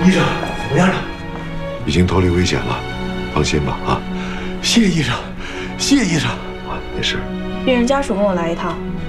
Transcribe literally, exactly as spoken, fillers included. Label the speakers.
Speaker 1: 医生怎么样了？
Speaker 2: 已经脱离危险了，放心吧啊！
Speaker 1: 谢医生，谢医生。
Speaker 2: 啊，没事。
Speaker 3: 病人家属跟我来一趟。